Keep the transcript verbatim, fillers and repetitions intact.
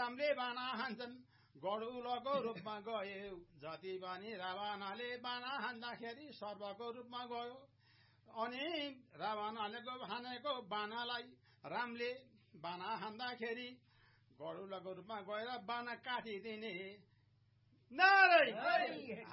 रामले बाना हान्छन् गरुडको रूपमा गयो जति पनि रावणले बाना हान्दाखेरि सर्पको रूपमा गयो अनि रावणले हानेको बानालाई रामले बाना हान्दाखेरि गरुडको रूपमा गएर बाना काटिदिने नारायण